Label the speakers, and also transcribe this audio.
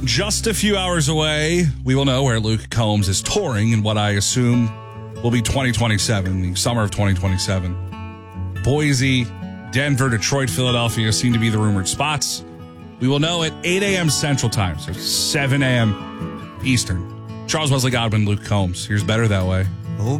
Speaker 1: just a few hours away, we will know where Luke Combs is touring in what I assume will be 2027, the summer of 2027. Boise, Denver, Detroit, Philadelphia seem to be the rumored spots. We will know at 8 a.m. Central Time, so 7 a.m. Eastern. Charles Wesley Godwin, Luke Combs. Here's Better That Way.